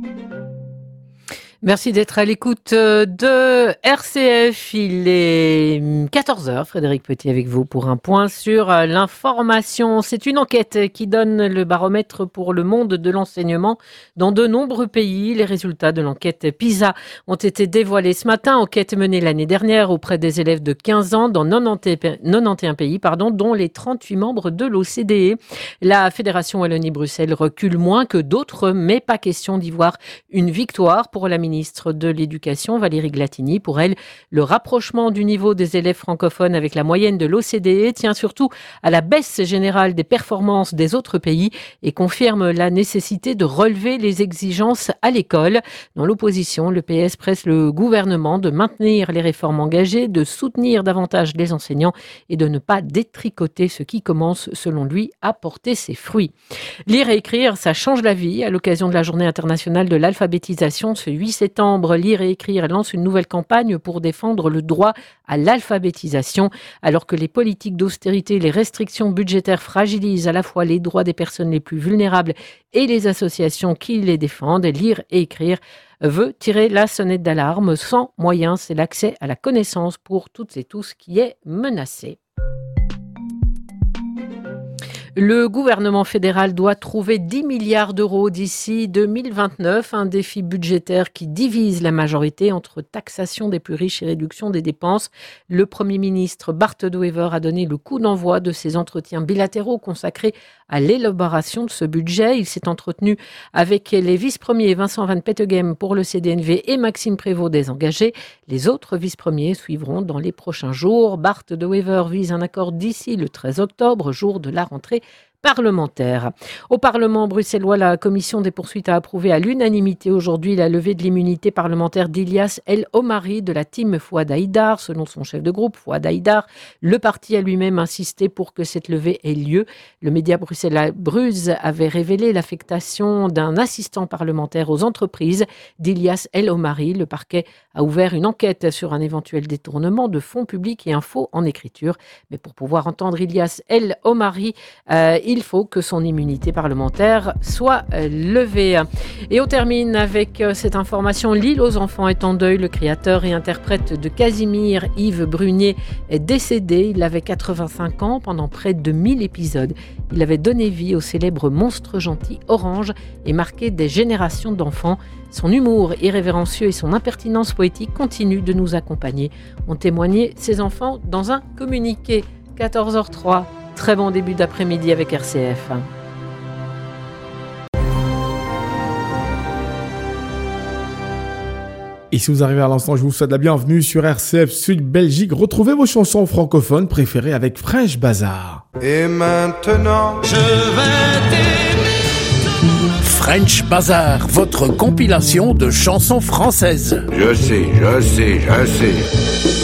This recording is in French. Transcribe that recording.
Merci d'être à l'écoute de RCF. Il est 14h. Frédéric Petit avec vous pour un point sur l'information. C'est une enquête qui donne le baromètre pour le monde de l'enseignement dans de nombreux pays. Les résultats de l'enquête PISA ont été dévoilés ce matin. Enquête menée l'année dernière auprès des élèves de 15 ans dans 91 pays, dont les 38 membres de l'OCDE. La Fédération Wallonie-Bruxelles recule moins que d'autres, mais pas question d'y voir une victoire pour la ministre de l'Éducation, Valérie Glatini. Pour elle, le rapprochement du niveau des élèves francophones avec la moyenne de l'OCDE tient surtout à la baisse générale des performances des autres pays et confirme la nécessité de relever les exigences à l'école. Dans l'opposition, le PS presse le gouvernement de maintenir les réformes engagées, de soutenir davantage les enseignants et de ne pas détricoter ce qui commence, selon lui, à porter ses fruits. Lire et écrire, ça change la vie. À l'occasion de la Journée internationale de l'alphabétisation, ce 8 septembre, Lire et écrire lance une nouvelle campagne pour défendre le droit à l'alphabétisation. Alors que les politiques d'austérité et les restrictions budgétaires fragilisent à la fois les droits des personnes les plus vulnérables et les associations qui les défendent, Lire et écrire veut tirer la sonnette d'alarme. Sans moyens, c'est l'accès à la connaissance pour toutes et tous qui est menacé. Le gouvernement fédéral doit trouver 10 milliards d'euros d'ici 2029, un défi budgétaire qui divise la majorité entre taxation des plus riches et réduction des dépenses. Le Premier ministre Bart De Wever a donné le coup d'envoi de ses entretiens bilatéraux consacrés à l'élaboration de ce budget. Il s'est entretenu avec les vice-premiers Vincent Van Petegem pour le CDNV et Maxime Prévost des Engagés. Les autres vice-premiers suivront dans les prochains jours. Bart De Wever vise un accord d'ici le 13 octobre, jour de la rentrée parlementaire. Au Parlement bruxellois, la commission des poursuites a approuvé à l'unanimité aujourd'hui la levée de l'immunité parlementaire d'Ilyas El Omari de la team Fouad Haïdar. Selon son chef de groupe, Fouad Haïdar, le parti a lui-même insisté pour que cette levée ait lieu. Le média bruxellois Bruz avait révélé l'affectation d'un assistant parlementaire aux entreprises d'Ilyas El Omari. Le parquet a ouvert une enquête sur un éventuel détournement de fonds publics et un faux en écriture. Mais pour pouvoir entendre Ilyas El Omari, il faut que son immunité parlementaire soit levée. Et on termine avec cette information. L'île aux enfants est en deuil. Le créateur et interprète de Casimir, Yves Brunier, est décédé. Il avait 85 ans pendant près de 1000 épisodes. Il avait donné vie au célèbre monstre gentil Orange et marqué des générations d'enfants. Son humour irrévérencieux et son impertinence poétique continuent de nous accompagner, ont témoigné ses enfants dans un communiqué. 14h03. Très bon début d'après-midi avec RCF. Et si vous arrivez à l'instant, je vous souhaite la bienvenue sur RCF Sud Belgique. Retrouvez vos chansons francophones préférées avec French Bazar. Et maintenant, je vais t'aimer. French Bazar, votre compilation de chansons françaises. Je sais.